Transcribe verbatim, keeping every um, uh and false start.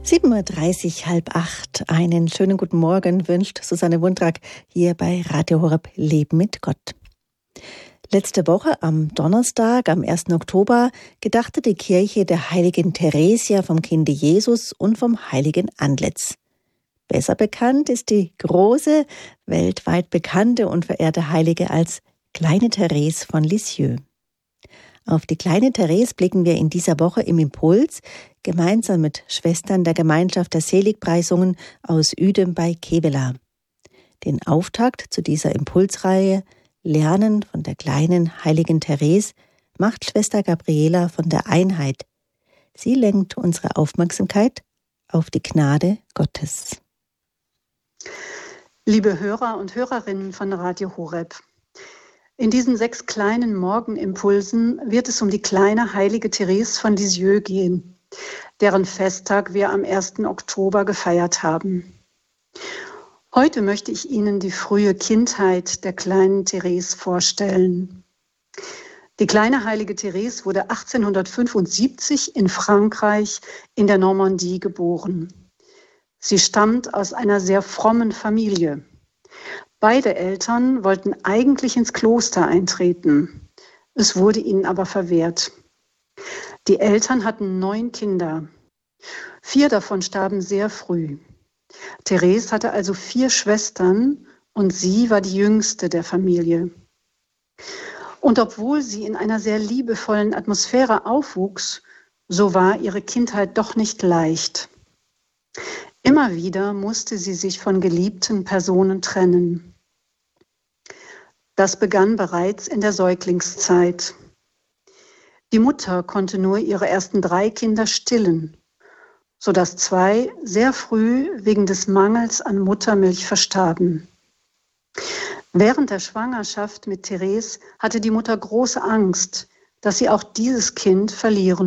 sieben Uhr dreißig, halb acht. Einen schönen guten Morgen wünscht Susanne Wundrak hier bei Radio Horeb Leben mit Gott. Letzte Woche am Donnerstag, am ersten Oktober, gedachte die Kirche der heiligen Theresia vom Kinde Jesus und vom heiligen Antlitz. Besser bekannt ist die große, weltweit bekannte und verehrte Heilige als kleine Therese von Lisieux. Auf die kleine Therese blicken wir in dieser Woche im Impuls, gemeinsam mit Schwestern der Gemeinschaft der Seligpreisungen aus Uedem bei Kevela. Den Auftakt zu dieser Impulsreihe Lernen von der kleinen heiligen Therese macht Schwester Gabriela von der Einheit. Sie lenkt unsere Aufmerksamkeit auf die Gnade Gottes. Liebe Hörer und Hörerinnen von Radio Horeb, in diesen sechs kleinen Morgenimpulsen wird es um die kleine heilige Therese von Lisieux gehen, deren Festtag wir am ersten Oktober gefeiert haben. Heute möchte ich Ihnen die frühe Kindheit der kleinen Therese vorstellen. Die kleine heilige Therese wurde achtzehnhundertfünfundsiebzig in Frankreich in der Normandie geboren. Sie stammt aus einer sehr frommen Familie. Beide Eltern wollten eigentlich ins Kloster eintreten. Es wurde ihnen aber verwehrt. Die Eltern hatten neun Kinder. Vier davon starben sehr früh. Therese hatte also vier Schwestern und sie war die jüngste der Familie. Und obwohl sie in einer sehr liebevollen Atmosphäre aufwuchs, so war ihre Kindheit doch nicht leicht. Immer wieder musste sie sich von geliebten Personen trennen. Das begann bereits in der Säuglingszeit. Die Mutter konnte nur ihre ersten drei Kinder stillen, sodass zwei sehr früh wegen des Mangels an Muttermilch verstarben. Während der Schwangerschaft mit Therese hatte die Mutter große Angst, dass sie auch dieses Kind verlieren